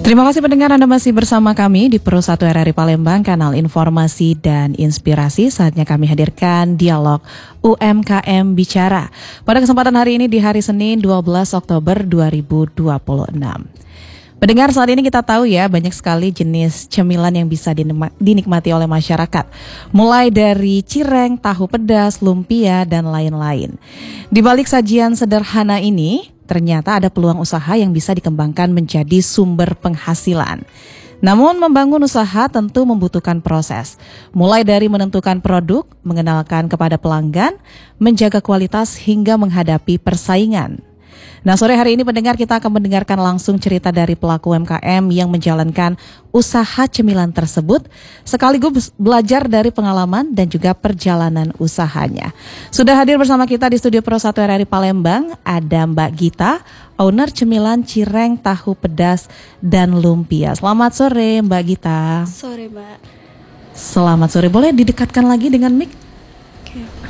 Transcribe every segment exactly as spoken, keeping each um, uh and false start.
Terima kasih pendengar, Anda masih bersama kami di Pro satu R R I Palembang, kanal informasi dan inspirasi. Saatnya kami hadirkan dialog U M K M Bicara. Pada kesempatan hari ini di hari Senin dua belas Oktober dua ribu dua puluh enam. Pendengar, saat ini kita tahu ya, banyak sekali jenis cemilan yang bisa dinikmati oleh masyarakat. Mulai dari cireng, tahu pedas, lumpia, dan lain-lain. Di balik sajian sederhana ini, ternyata ada peluang usaha yang bisa dikembangkan menjadi sumber penghasilan. Namun membangun usaha tentu membutuhkan proses. Mulai dari menentukan produk, mengenalkan kepada pelanggan, menjaga kualitas hingga menghadapi persaingan. Nah, sore hari ini pendengar, kita akan mendengarkan langsung cerita dari pelaku U M K M yang menjalankan usaha cemilan tersebut, sekaligus belajar dari pengalaman dan juga perjalanan usahanya. Sudah hadir bersama kita di studio Pro satu R R I Palembang, ada Mbak Gita, owner cemilan cireng, tahu pedas, dan lumpia. Selamat sore Mbak Gita. Sore Mbak. Selamat sore, boleh didekatkan lagi dengan mic? Oke.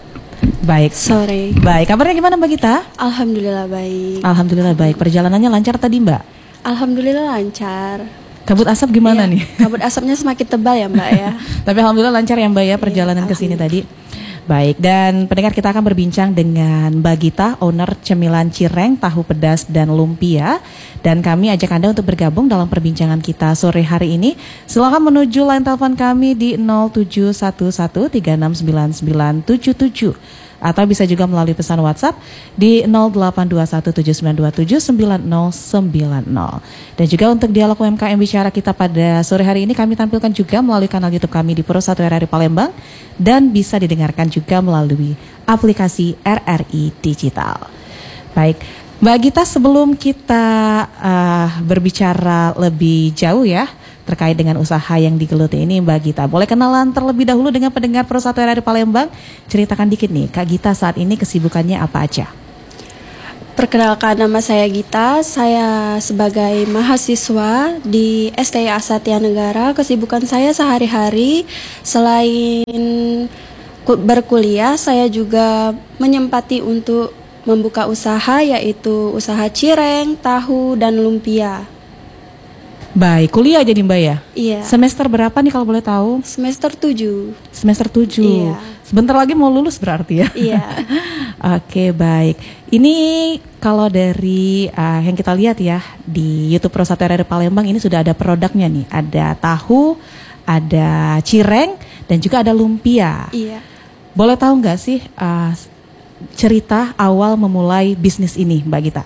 Baik. Sore. Baik, kabarnya gimana Mbak Gita? Alhamdulillah baik. Alhamdulillah baik. Perjalanannya lancar tadi Mbak? Alhamdulillah lancar. Kabut asap gimana iya, nih? Kabut asapnya semakin tebal ya Mbak ya. Tapi alhamdulillah lancar ya Mbak ya perjalanan ke sini tadi. Baik, dan pendengar, kita akan berbincang dengan Mbak Gita, owner cemilan cireng, tahu pedas, dan lumpia. Dan kami ajak Anda untuk bergabung dalam perbincangan kita sore hari ini. Silakan menuju line telepon kami di nol tujuh satu satu tiga enam sembilan sembilan tujuh tujuh. Atau bisa juga melalui pesan WhatsApp di nol delapan dua satu tujuh sembilan dua tujuh sembilan nol sembilan nol. Dan juga untuk dialog U M K M Bicara kita pada sore hari ini kami tampilkan juga melalui kanal YouTube kami di Pro satu R R I Palembang, dan bisa didengarkan juga melalui aplikasi R R I Digital. Baik, Mbak Gita, sebelum kita uh, berbicara lebih jauh ya terkait dengan usaha yang digeluti ini, Mbak Gita, boleh kenalan terlebih dahulu dengan pendengar Pro satu R R I Palembang. Ceritakan dikit nih, Kak Gita saat ini kesibukannya apa aja? Perkenalkan, nama saya Gita. Saya sebagai mahasiswa di S T I Asatya Negara. Kesibukan saya sehari-hari selain berkuliah, saya juga menyempati untuk membuka usaha, yaitu usaha cireng, tahu, dan lumpia. Baik, kuliah jadi Mbak ya? Iya. Semester berapa nih kalau boleh tahu? Semester tujuh. Semester tujuh. Iya. Sebentar lagi mau lulus berarti ya? Iya. Oke, baik. Ini kalau dari uh, yang kita lihat ya di YouTube Pro satu R R I Palembang, ini sudah ada produknya nih. Ada tahu, ada cireng, dan juga ada lumpia. Iya. Boleh tahu nggak sih uh, cerita awal memulai bisnis ini, Mbak Gita?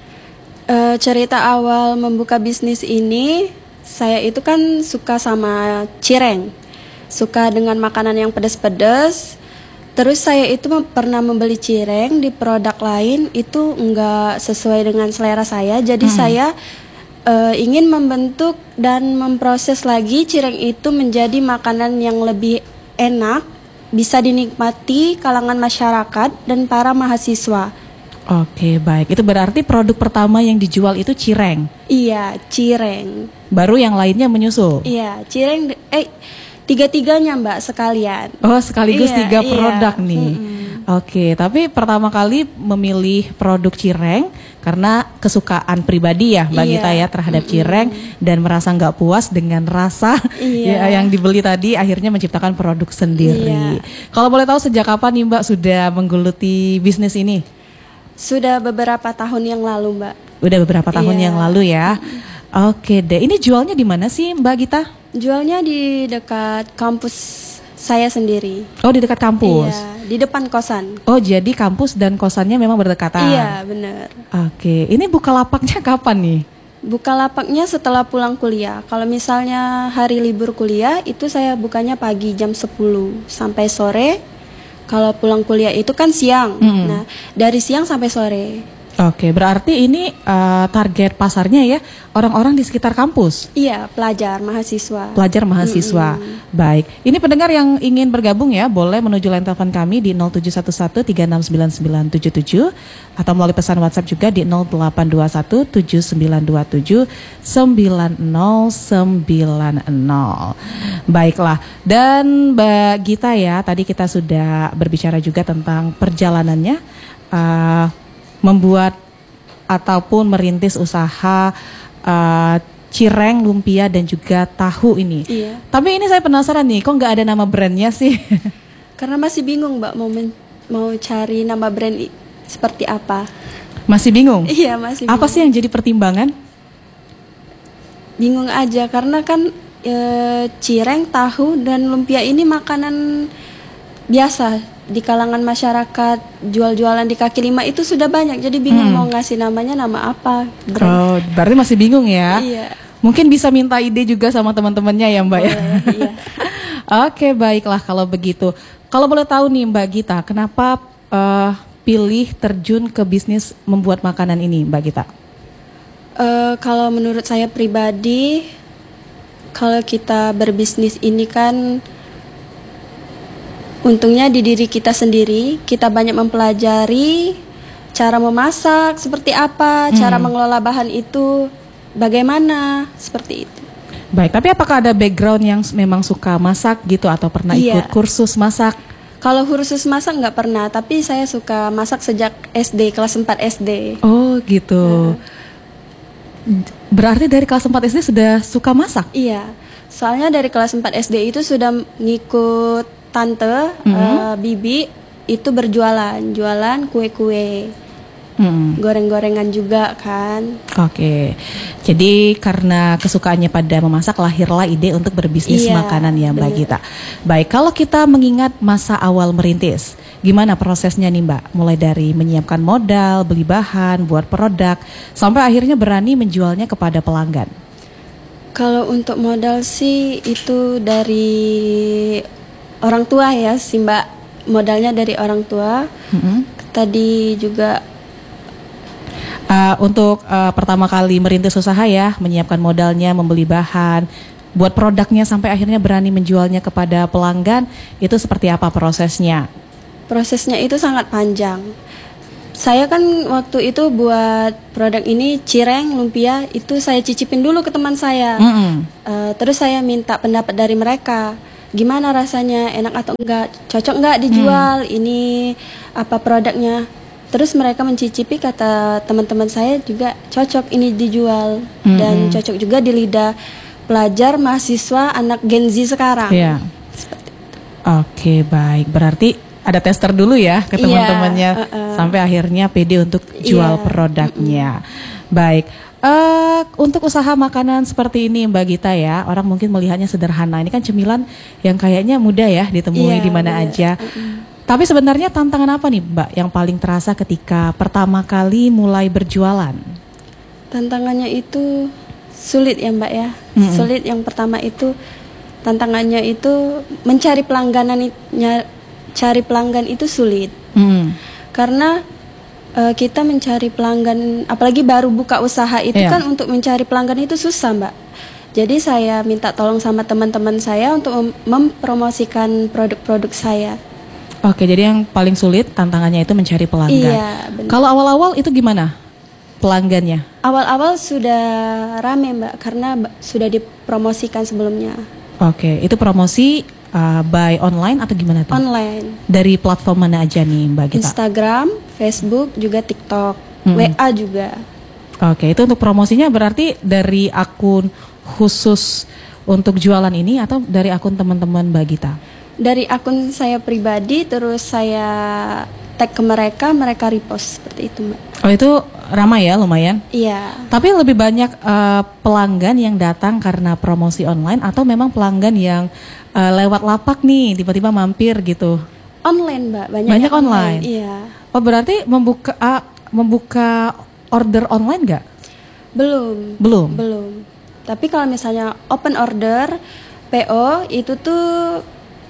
Uh, cerita awal membuka bisnis ini, saya itu kan suka sama cireng, suka dengan makanan yang pedas-pedas. Terus saya itu pernah membeli cireng di produk lain, itu enggak sesuai dengan selera saya. Jadi hmm. saya uh, ingin membentuk dan memproses lagi cireng itu menjadi makanan yang lebih enak, bisa dinikmati kalangan masyarakat dan para mahasiswa. Oke, baik. Itu berarti produk pertama yang dijual itu cireng? Iya, cireng. Baru yang lainnya menyusul? Iya, cireng, eh tiga-tiganya Mbak sekalian. Oh, sekaligus iya, tiga iya. produk nih. Mm-hmm. Oke, tapi pertama kali memilih produk cireng karena kesukaan pribadi ya Mbak iya. Gita ya terhadap mm-hmm. cireng, dan merasa nggak puas dengan rasa iya. ya, yang dibeli tadi, akhirnya menciptakan produk sendiri. Iya. Kalau boleh tahu sejak kapan nih Mbak sudah menggeluti bisnis ini? Sudah beberapa tahun yang lalu Mbak. Udah beberapa tahun iya. yang lalu ya. Oke deh, ini jualnya di mana sih Mbak Gita? Jualnya di dekat kampus saya sendiri. Oh, di dekat kampus? Iya, di depan kosan. Oh, jadi kampus dan kosannya memang berdekatan? Iya, benar. Oke, ini buka lapaknya kapan nih? Buka lapaknya setelah pulang kuliah. Kalau misalnya hari libur kuliah, itu saya bukanya pagi jam sepuluh sampai sore. Kalau pulang kuliah itu kan siang. Mm. Nah, dari siang sampai sore. Oke, berarti ini uh, target pasarnya ya orang-orang di sekitar kampus? Iya, pelajar, mahasiswa. Pelajar, mahasiswa. Mm-hmm. Baik, ini pendengar yang ingin bergabung ya, boleh menuju line telepon kami di nol tujuh satu satu tiga enam sembilan sembilan tujuh tujuh atau melalui pesan WhatsApp juga di nol delapan dua satu tujuh sembilan dua tujuh sembilan nol sembilan nol. Baiklah, dan Mbak Gita ya, tadi kita sudah berbicara juga tentang perjalanannya uh, membuat ataupun merintis usaha uh, cireng, lumpia dan juga tahu ini. Iya. Tapi ini saya penasaran nih, kok nggak ada nama brandnya sih? Karena masih bingung Mbak mau men- mau cari nama brand i- seperti apa. Masih bingung? Iya masih. Apa bingung. sih yang jadi pertimbangan? Bingung aja karena kan e, cireng, tahu dan lumpia ini makanan biasa di kalangan masyarakat, jual-jualan di kaki lima itu sudah banyak. Jadi bingung Hmm. mau ngasih namanya nama apa. brand. Oh, berarti masih bingung ya? Iya. Mungkin bisa minta ide juga sama teman-temannya ya Mbak ya? Boleh, iya. Oke, baiklah kalau begitu. Kalau boleh tahu nih Mbak Gita, kenapa eh, pilih terjun ke bisnis membuat makanan ini Mbak Gita? Eh, kalau menurut saya pribadi, kalau kita berbisnis ini kan untungnya di diri kita sendiri, kita banyak mempelajari cara memasak seperti apa, Hmm. cara mengelola bahan itu bagaimana, seperti itu. Baik, tapi apakah ada background yang memang suka masak gitu atau pernah Iya. ikut kursus masak? Kalau kursus masak nggak pernah, tapi saya suka masak sejak S D, kelas empat S D. Oh gitu. Berarti dari kelas empat S D sudah suka masak? Iya, soalnya dari kelas empat S D itu sudah ngikut tante, Mhm. eh, bibi itu berjualan, jualan kue-kue, Hmm. goreng-gorengan juga kan. Oke, jadi karena kesukaannya pada memasak lahirlah ide untuk berbisnis Iya, makanan ya Mbak bener. Gita. Baik, kalau kita mengingat masa awal merintis, gimana prosesnya nih Mbak? Mulai dari menyiapkan modal, beli bahan, buat produk, sampai akhirnya berani menjualnya kepada pelanggan. Kalau untuk modal sih itu dari orang tua ya sih Mbak, modalnya dari orang tua. Mm-mm. Tadi juga Uh, untuk uh, pertama kali merintis usaha ya, menyiapkan modalnya, membeli bahan, buat produknya sampai akhirnya berani menjualnya kepada pelanggan, itu seperti apa prosesnya? prosesnya itu sangat panjang. Saya kan waktu itu buat produk ini cireng, lumpia itu saya cicipin dulu ke teman saya. Mm-mm. Eh, terus saya minta pendapat dari mereka, gimana rasanya, enak atau enggak, cocok enggak dijual, ini apa produknya. Terus mereka mencicipi, kata teman-teman saya juga cocok ini dijual dan cocok juga di lidah pelajar mahasiswa anak Gen Z sekarang. Iya. Oke, baik. Berarti ada tester dulu ya ke Iya, teman-temannya uh-uh. sampai akhirnya pede untuk jual Iya, produknya. Baik. Eh, untuk usaha makanan seperti ini Mbak Gita ya, orang mungkin melihatnya sederhana. Ini kan cemilan yang kayaknya mudah ya ditemui Iya, di mana bener. aja. Tapi sebenarnya tantangan apa nih Mbak yang paling terasa ketika pertama kali mulai berjualan? Tantangannya itu sulit ya Mbak ya. Mm-mm. Sulit yang pertama itu tantangannya itu mencari pelangganan, i- nya- cari pelanggan itu sulit. Hmm. Karena eh, kita mencari pelanggan, apalagi baru buka usaha itu Iya. kan untuk mencari pelanggan itu susah Mbak. Jadi saya minta tolong sama teman-teman saya untuk mem- mempromosikan produk-produk saya. Oke, jadi yang paling sulit tantangannya itu mencari pelanggan. Iya, benar. Kalau awal-awal itu gimana pelanggannya? Awal-awal sudah rame Mbak karena ba- sudah dipromosikan sebelumnya Oke, itu promosi uh, by online atau gimana tuh? online, Dari platform mana aja nih Mbak Gita? Instagram, Facebook, juga TikTok, Mm-mm. W A juga. Oke, itu untuk promosinya berarti dari akun khusus untuk jualan ini atau dari akun teman-teman Mbak Gita? Dari akun saya pribadi, terus saya tag ke mereka, mereka repost seperti itu Mbak. Oh, itu ramai ya lumayan. Iya, Tapi lebih banyak uh, pelanggan yang datang karena promosi online atau memang pelanggan yang uh, lewat lapak nih tiba-tiba mampir gitu? online Mbak, banyak, Banyak yang online? Iya, Oh, berarti membuka uh, membuka order online nggak? belum, Belum. belum. Tapi kalau misalnya open order, P O itu tuh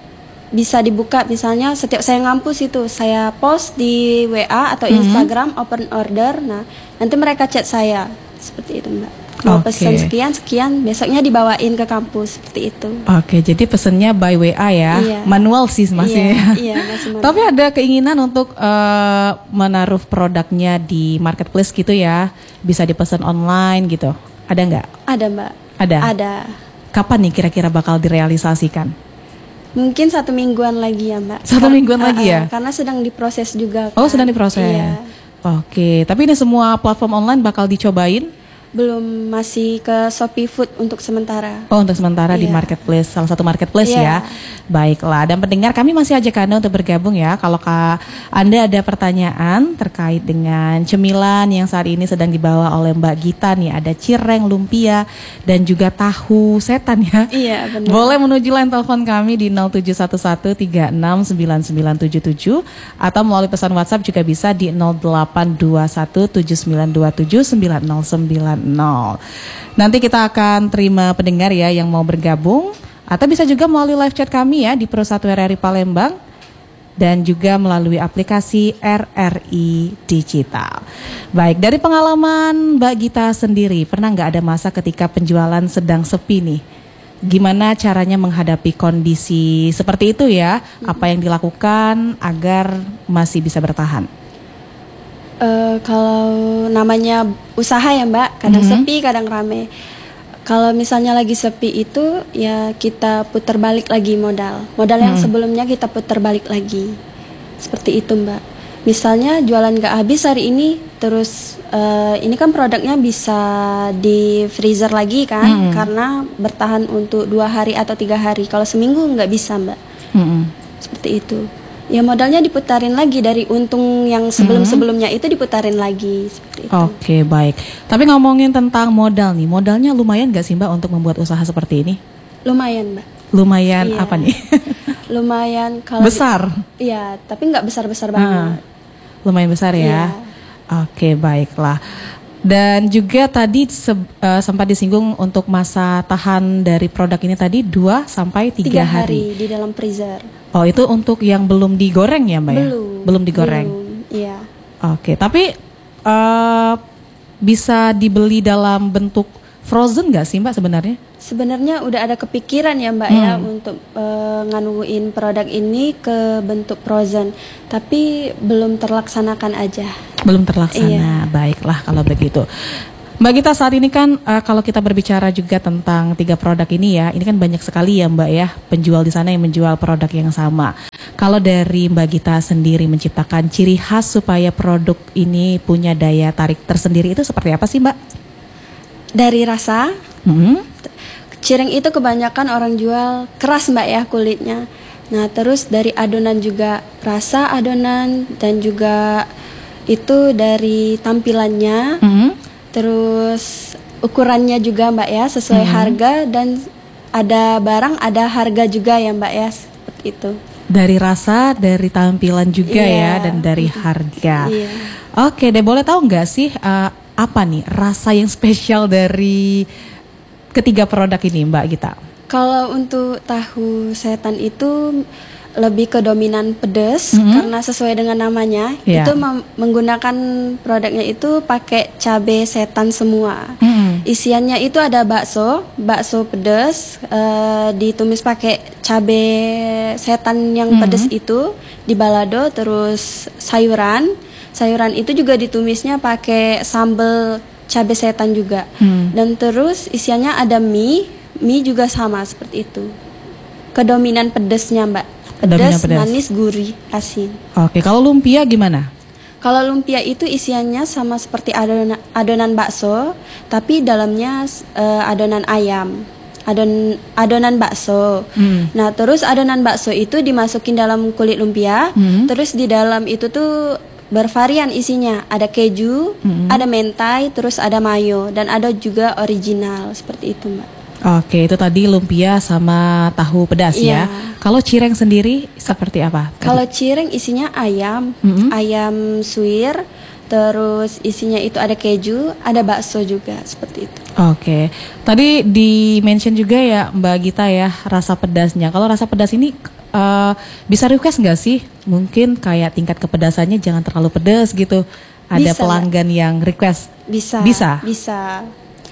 bisa dibuka, misalnya setiap saya ngampus itu saya post di W A atau Instagram open order. Nah, nanti mereka chat saya seperti itu Mbak. Mau Oke. pesan sekian sekian, besoknya dibawain ke kampus seperti itu. Oke, jadi pesennya by W A ya, Iya. manual sih masih. Iya, iya, masih manual. Tapi ada keinginan untuk eh, menaruh produknya di marketplace gitu ya, bisa dipesan online gitu. Ada nggak? Ada Mbak. Ada. Ada. Kapan nih kira-kira bakal direalisasikan? Mungkin satu mingguan lagi ya Mbak. Satu Kar- mingguan lagi uh-uh, ya? Karena sedang diproses juga. Oh, kan. sedang diproses. Iya. Oke, tapi ini semua platform online bakal dicobain? Belum, masih ke Shopee Food untuk sementara. Oh, untuk sementara di Iya. marketplace, salah satu marketplace ya. Iya. Baiklah, dan pendengar kami masih ajak Anda untuk bergabung ya. Kalau Kak Anda ada pertanyaan terkait dengan cemilan yang saat ini sedang dibawa oleh Mbak Gita nih, ada cireng, lumpia, dan juga tahu setan ya. Iya, benar. Boleh menuju line telepon kami di nol tujuh satu satu tiga enam sembilan sembilan tujuh tujuh atau melalui pesan WhatsApp juga bisa di nol delapan dua satu tujuh sembilan dua tujuh sembilan nol sembilan nol. Nanti kita akan terima pendengar ya yang mau bergabung, atau bisa juga melalui live chat kami ya di Pro satu R R I Palembang dan juga melalui aplikasi R R I Digital. Baik, dari pengalaman Mbak Gita sendiri, pernah nggak ada masa ketika penjualan sedang sepi nih? Gimana caranya menghadapi kondisi seperti itu ya? Apa yang dilakukan agar masih bisa bertahan? Eh, kalau namanya usaha ya Mbak, kadang Mhm. sepi, kadang rame. Kalau misalnya lagi sepi itu ya kita putar balik lagi modal. Modal yang Mhm. sebelumnya kita putar balik lagi. Seperti itu Mbak. Misalnya jualan nggak habis hari ini, terus eh, ini kan produknya bisa di freezer lagi kan, Mhm. karena bertahan untuk dua hari atau tiga hari. Kalau seminggu nggak bisa Mbak. Mhm. Seperti itu. Ya modalnya diputarin lagi dari untung yang sebelum-sebelumnya itu diputarin lagi seperti itu. Oke, baik. Tapi ngomongin tentang modal nih, modalnya lumayan gak sih Mbak untuk membuat usaha seperti ini? Lumayan Mbak. Lumayan Iya. apa nih? Lumayan kalau di- Besar? Iya, tapi nggak besar-besar Ah, banget. lumayan besar ya? Iya. Oke, baiklah. Dan juga tadi se- eh, sempat disinggung untuk masa tahan dari produk ini tadi dua sampai tiga Tiga hari. hari di dalam freezer. Oh, itu untuk yang belum digoreng ya Mbak ya? Belum. Belum digoreng. Belum, iya. Oke, tapi eh, bisa dibeli dalam bentuk frozen nggak sih Mbak sebenarnya? Sebenarnya udah ada kepikiran ya Mbak ya Hmm. untuk eh, nganuin produk ini ke bentuk frozen, tapi belum terlaksanakan aja. Belum terlaksana. Iya. Baiklah kalau begitu. Mbak Gita, saat ini kan eh, kalau kita berbicara juga tentang tiga produk ini ya, ini kan banyak sekali ya Mbak ya penjual di sana yang menjual produk yang sama. Kalau dari Mbak Gita sendiri menciptakan ciri khas supaya produk ini punya daya tarik tersendiri itu seperti apa sih Mbak? Dari rasa, Hmm? cireng itu kebanyakan orang jual keras Mbak ya kulitnya. Nah terus dari adonan juga rasa adonan dan juga itu dari tampilannya. Hmm? Terus ukurannya juga Mbak ya sesuai Hmm. harga, dan ada barang ada harga juga ya Mbak ya seperti itu. Dari rasa, dari tampilan juga Iya. ya, dan dari harga. Iya. Oke deh, boleh tahu nggak sih eh, apa nih rasa yang spesial dari ketiga produk ini Mbak Gita? Kalau untuk tahu setan itu lebih ke dominan pedas, Mhm. karena sesuai dengan namanya Iya. itu mem- menggunakan produknya itu pakai cabai setan semua. Mm-mm. Isiannya itu ada bakso, bakso pedas, eh, ditumis pakai cabai setan yang Mhm. pedas itu, di balado, terus sayuran. Sayuran itu juga ditumisnya pakai sambal cabai setan juga. Hmm. Dan terus isiannya ada mie, mie juga sama seperti itu. Kedominan pedasnya Mbak. Kedominan Pedas, pedas. manis, gurih, asin. Oke, kalau lumpia gimana? Kalau lumpia itu isiannya sama seperti adonan, adonan bakso, tapi dalamnya eh, adonan ayam, adon adonan bakso. Hmm. Nah, terus adonan bakso itu dimasukin dalam kulit lumpia, Hmm. terus di dalam itu tuh bervarian isinya, ada keju, Hmm. ada mentai, terus ada mayo, dan ada juga original seperti itu Mbak. Oke, itu tadi lumpia sama tahu pedas ya. Iya. Kalau cireng sendiri seperti apa? tadi? Kalau cireng isinya ayam, Mm-mm. ayam suwir, terus isinya itu ada keju, ada bakso juga seperti itu. Oke, tadi di mention juga ya Mbak Gita ya rasa pedasnya. Kalau rasa pedas ini eh, bisa request nggak sih? Mungkin kayak tingkat kepedasannya jangan terlalu pedas gitu. Ada Bisa, pelanggan yang request. Bisa. Bisa? Bisa.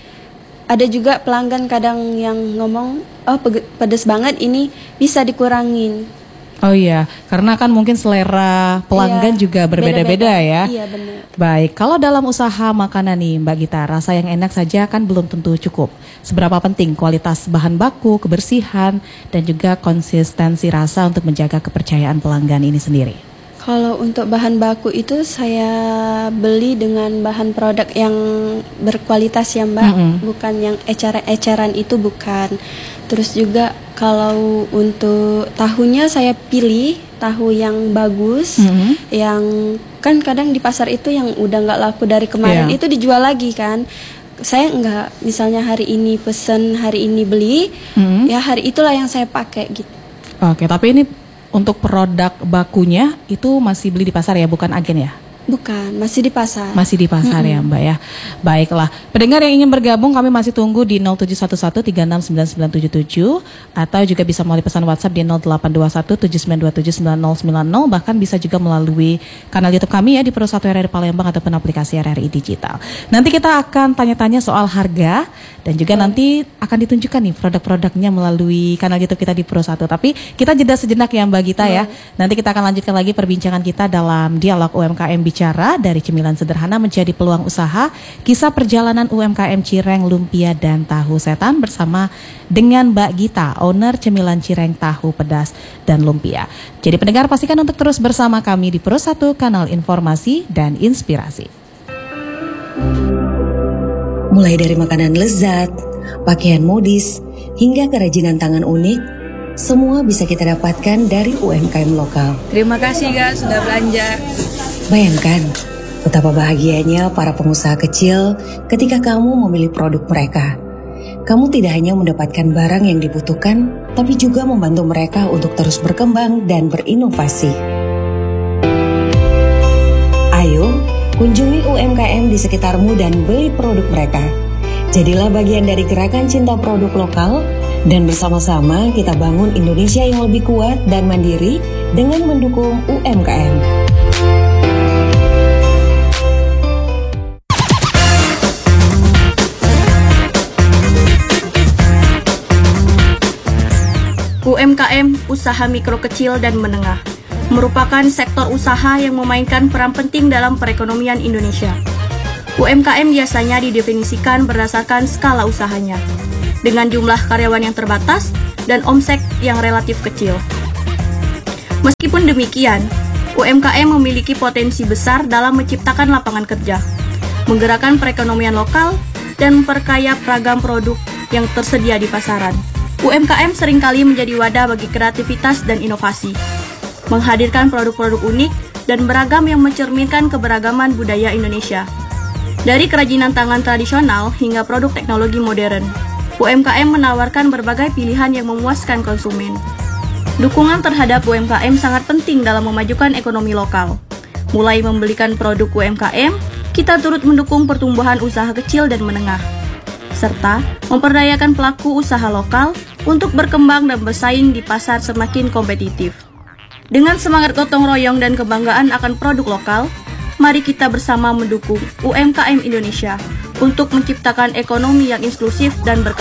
Ada juga pelanggan kadang yang ngomong, oh pege- pedes banget ini, bisa dikurangin. Oh iya, karena kan mungkin selera pelanggan Iya, juga berbeda-beda ya. Iya benar. Baik, kalau dalam usaha makanan nih Mbak Gita, rasa yang enak saja kan belum tentu cukup. Seberapa penting kualitas bahan baku, kebersihan, dan juga konsistensi rasa untuk menjaga kepercayaan pelanggan ini sendiri? Kalau untuk bahan baku itu saya beli dengan bahan produk yang berkualitas ya Mbak, Mm-mm. bukan yang eceran-eceran itu bukan. Terus juga kalau untuk tahunya saya pilih tahu yang bagus, Mm-mm. yang kan kadang di pasar itu yang udah nggak laku dari kemarin Iya. itu dijual lagi kan. Saya nggak, misalnya hari ini pesen, hari ini beli, Mm-mm. ya hari itulah yang saya pakai gitu. Oke, tapi ini untuk produk bakunya itu masih beli di pasar ya, bukan agen ya? Bukan, masih di pasar. Masih di pasar ya Mbak ya. Baiklah, pendengar yang ingin bergabung kami masih tunggu di nol tujuh satu satu tiga enam sembilan sembilan tujuh tujuh atau juga bisa melalui pesan WhatsApp di nol delapan dua satu tujuh sembilan dua tujuh sembilan nol sembilan nol, bahkan bisa juga melalui kanal YouTube kami ya di Pro satu R R I Palembang ataupun aplikasi R R I Digital. Nanti kita akan tanya-tanya soal harga dan juga nanti akan ditunjukkan nih produk-produknya melalui kanal YouTube kita di Pro satu. Tapi kita jeda sejenak ya Mbak Gita ya. Nanti kita akan lanjutkan lagi perbincangan kita dalam dialog U M K M Bicara, dari cemilan sederhana menjadi peluang usaha, kisah perjalanan U M K M Cireng, Lumpia dan Tahu Setan bersama dengan Mbak Gita, owner cemilan Cireng, Tahu Pedas dan Lumpia. Jadi pendengar pastikan untuk terus bersama kami di Pro satu, kanal informasi dan inspirasi. Mulai dari makanan lezat, pakaian modis, hingga kerajinan tangan unik, semua bisa kita dapatkan dari U M K M lokal. Terima kasih Kak sudah belanja. Bayangkan betapa bahagianya para pengusaha kecil ketika kamu memilih produk mereka. Kamu tidak hanya mendapatkan barang yang dibutuhkan, tapi juga membantu mereka untuk terus berkembang dan berinovasi. Ayo, kunjungi U M K M di sekitarmu dan beli produk mereka. Jadilah bagian dari gerakan cinta produk lokal, dan bersama-sama kita bangun Indonesia yang lebih kuat dan mandiri dengan mendukung U M K M. U M K M, usaha mikro kecil dan menengah, merupakan sektor usaha yang memainkan peran penting dalam perekonomian Indonesia. U M K M biasanya didefinisikan berdasarkan skala usahanya, dengan jumlah karyawan yang terbatas dan omset yang relatif kecil. Meskipun demikian, U M K M memiliki potensi besar dalam menciptakan lapangan kerja, menggerakkan perekonomian lokal, dan memperkaya ragam produk yang tersedia di pasaran. U M K M seringkali menjadi wadah bagi kreativitas dan inovasi, menghadirkan produk-produk unik dan beragam yang mencerminkan keberagaman budaya Indonesia. Dari kerajinan tangan tradisional hingga produk teknologi modern, U M K M menawarkan berbagai pilihan yang memuaskan konsumen. Dukungan terhadap U M K M sangat penting dalam memajukan ekonomi lokal. Mulai membelikan produk U M K M, kita turut mendukung pertumbuhan usaha kecil dan menengah, serta memperdayakan pelaku usaha lokal untuk berkembang dan bersaing di pasar semakin kompetitif. Dengan semangat gotong royong dan kebanggaan akan produk lokal, mari kita bersama mendukung U M K M Indonesia untuk menciptakan ekonomi yang inklusif dan berkembang.